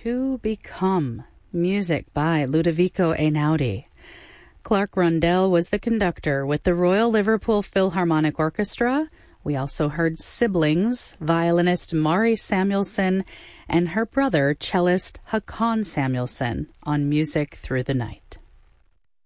To Become, music by Ludovico Einaudi. Clark Rundell was the conductor with the Royal Liverpool Philharmonic Orchestra. We also heard Siblings, violinist Mari Samuelson and her brother, cellist Haakon Samuelson, on Music Through the Night.